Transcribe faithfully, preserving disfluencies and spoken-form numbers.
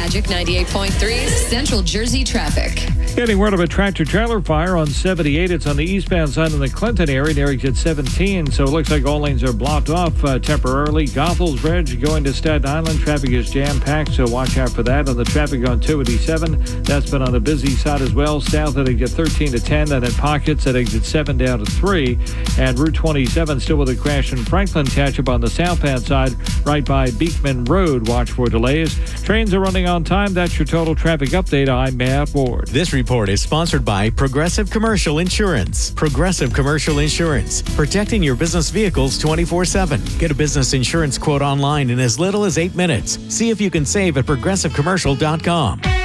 Magic ninety-eight point three Central Jersey traffic. Getting word of a tractor-trailer fire on seventy-eight. It's on the eastbound side of the Clinton area near exit seventeen, so it looks like all lanes are blocked off uh, temporarily. Goethals Bridge going to Staten Island. Traffic is jam-packed, so watch out for that. On the traffic on two eighty-seven, that's been on the busy side as well. South at exit thirteen to ten, then in pockets at exit seven down to three. And Route twenty-seven still with a crash in Franklin Township on the southbound side, right by Beekman Road. Watch for delays. Trains are running on time. That's your total traffic update. I'm Matt Ward. This report is sponsored by Progressive Commercial Insurance. Progressive Commercial Insurance, protecting your business vehicles twenty-four seven. Get a business insurance quote online in as little as eight minutes. See if you can save at progressive commercial dot com.